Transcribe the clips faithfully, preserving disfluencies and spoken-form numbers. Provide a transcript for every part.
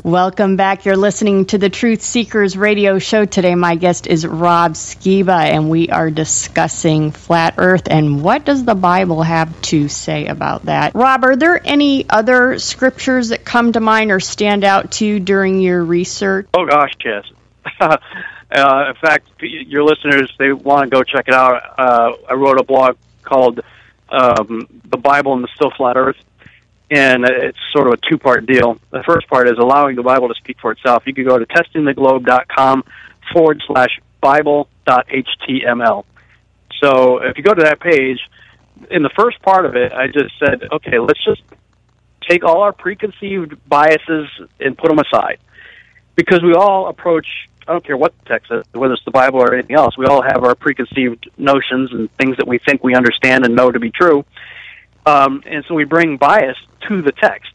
Welcome back. You're listening to the Truth Seekers radio show. Today my guest is Rob Skiba, and we are discussing flat earth and what does the Bible have to say about that. Rob, are there any other scriptures that come to mind or stand out to you during your research? Oh gosh, yes. uh, in fact, your listeners, they want to go check it out. Uh, I wrote a blog called um, The Bible and the Still Flat Earth. And it's sort of a two-part deal. The first part is allowing the Bible to speak for itself. You can go to testingtheglobe.com forward slash Bible dot html. So if you go to that page, in the first part of it, I just said, okay, let's just take all our preconceived biases and put them aside. Because we all approach, I don't care what the text is, whether it's the Bible or anything else, we all have our preconceived notions and things that we think we understand and know to be true. Um, and so we bring bias to the text.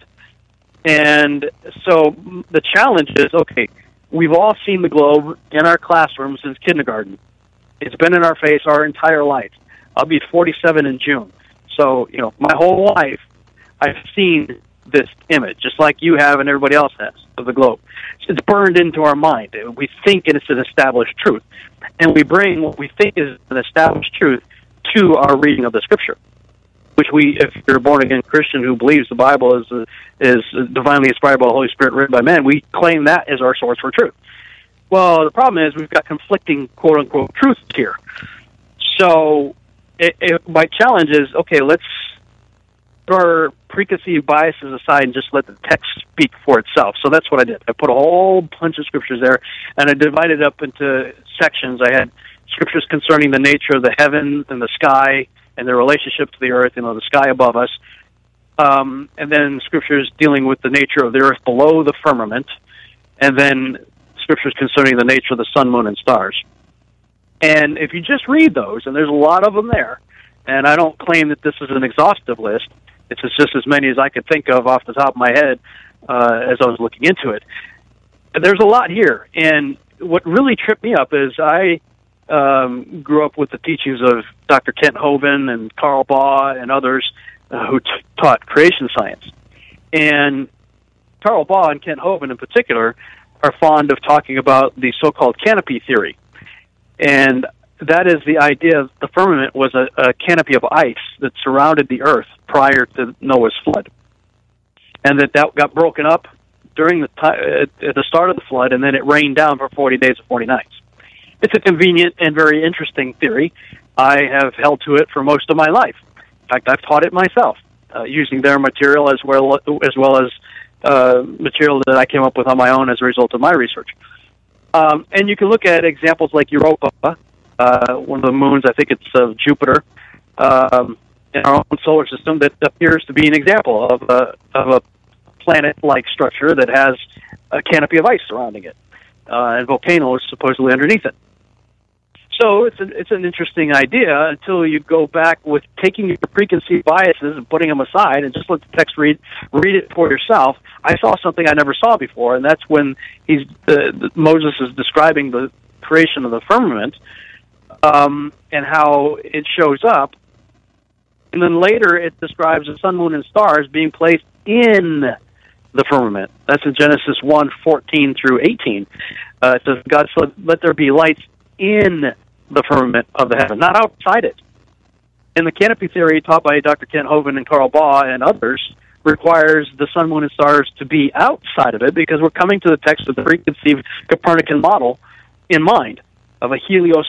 And so the challenge is, okay, we've all seen the globe in our classroom since kindergarten. It's been in our face our entire life. I'll be forty-seven in June. So, you know, my whole life I've seen this image, just like you have and everybody else has, of the globe. It's burned into our mind. We think it's an established truth. And we bring what we think is an established truth to our reading of the Scripture, which we, if you're a born-again Christian who believes the Bible is is divinely inspired by the Holy Spirit, written by men, we claim that as our source for truth. Well, the problem is we've got conflicting quote-unquote truths here. So it, it, my challenge is, okay, let's put our preconceived biases aside and just let the text speak for itself. So that's what I did. I put a whole bunch of scriptures there, and I divided up into sections. I had scriptures concerning the nature of the heaven and the sky, and their relationship to the earth, you know, the sky above us. Um, and then scriptures dealing with the nature of the earth below the firmament. And then scriptures concerning the nature of the sun, moon, and stars. And if you just read those, and there's a lot of them there, and I don't claim that this is an exhaustive list, it's just as many as I could think of off the top of my head uh, as I was looking into it. There's a lot here. And what really tripped me up is I... Um, grew up with the teachings of Doctor Kent Hovind and Carl Baugh and others uh, who t- taught creation science. And Carl Baugh and Kent Hovind in particular are fond of talking about the so-called canopy theory. And that is the idea that the firmament was a, a canopy of ice that surrounded the earth prior to Noah's flood. And that that got broken up during the time, at the start of the flood, and then it rained down for forty days and forty nights. It's a convenient and very interesting theory. I have held to it for most of my life. In fact, I've taught it myself, uh, using their material as well as well as uh, material that I came up with on my own as a result of my research. Um, and you can look at examples like Europa, uh, one of the moons, I think it's of Jupiter, um, in our own solar system, that appears to be an example of a, of a planet-like structure that has a canopy of ice surrounding it, uh, and volcanoes supposedly underneath it. So it's an, it's an interesting idea until you go back with taking your preconceived biases and putting them aside and just let the text read read it for yourself. I saw something I never saw before, and that's when he's uh, Moses is describing the creation of the firmament um, and how it shows up. And then later it describes the sun, moon, and stars being placed in the firmament. That's in Genesis one, fourteen through eighteen. Uh, it says, God said, let there be lights in the firmament of the heaven, not outside it. And the canopy theory taught by Doctor Kent Hovind and Carl Baugh and others requires the sun, moon, and stars to be outside of it because we're coming to the text with the preconceived Copernican model in mind of a helios